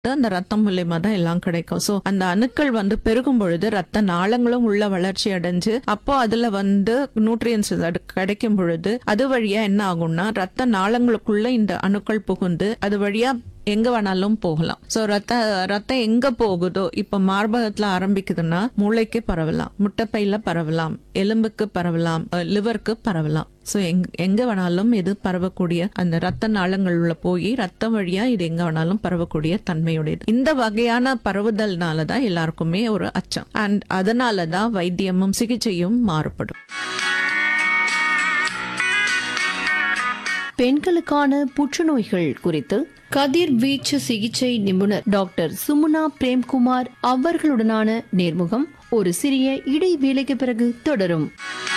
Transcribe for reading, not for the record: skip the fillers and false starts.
அந்த ரத்தம் மூலியமா தான் எல்லாம் கிடைக்கும். சோ அந்த அணுக்கள் பெருகும் பொழுது ரத்த நாளங்களும் உள்ள வளர்ச்சி அடைஞ்சு அப்போ அதுல நியூட்ரியன்ஸ் கிடைக்கும் பொழுது அது வழியா என்ன ஆகும்னா ரத்த நாளங்களுக்குள்ள இந்த அணுக்கள் புகுந்து அது வழியா எங்க வேணாலும் போகலாம். சோ ரத்தம் எங்க போகுதோ, இப்ப மார்பகத்துல ஆரம்பிக்குதுன்னா மூளைக்கு பரவலாம், முட்டைப்பையில பரவலாம், எலும்புக்கு பரவலாம், லிவருக்கு பரவலாம். சோ எங்க வேணாலும் இது பரவக்கூடிய அந்த ரத்த நாளங்கள் உள்ள போய் ரத்தம் வழியா இது எங்க வேணாலும் பரவக்கூடிய தன்மையுடையது. இந்த வகையான பரவுதல்னாலதான் எல்லாருக்குமே ஒரு அச்சம். அண்ட் அதனாலதான் வைத்தியமும் சிகிச்சையும் மாறுபடும். பெண்களுக்கான புற்றுநோய்கள் குறித்து கதிர்வீச்சு சிகிச்சை நிபுணர் டாக்டர் சுமுனா பிரேம்குமார் அவர்களுடனான நேர்முகம் ஒரு சிறிய இடைவேளைக்கு பிறகு தொடரும்.